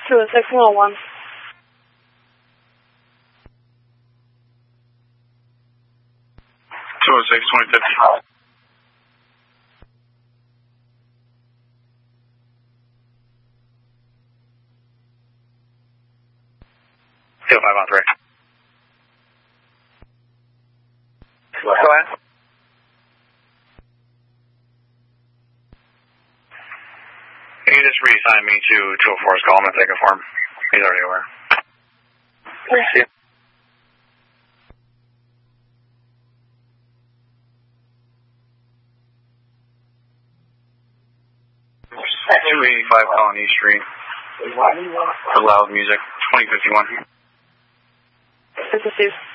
206-101. Six 2050. Still 5 on 3. Go ahead. Can you just reassign me to 204's call? I'm going to take it for him. He's already over. Thank you. 285 Colony Street. For loud music. 2051. This is Steve.